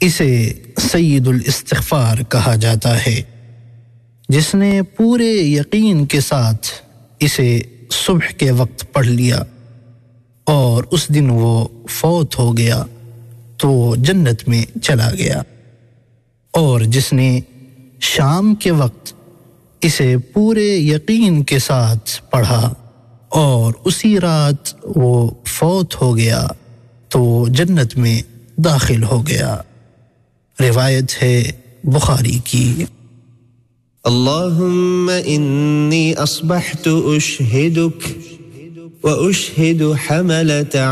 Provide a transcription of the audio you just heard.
इसे सय्यदुल इस्तिग़फ़ार कहा जाता है। जिसने पूरे यकीन के साथ इसे सुबह के वक्त पढ़ लिया और उस दिन वो फौत हो गया तो जन्नत में चला गया, और जिसने शाम के वक्त इसे पूरे यकीन के साथ पढ़ा और उसी रात वो फौत हो गया तो जन्नत में दाखिल हो गया। रिवायत है बुखारी की। अल्लाहुम्मा इन्नी अस्बहतु उशहिदुक व उशहिदु हमलत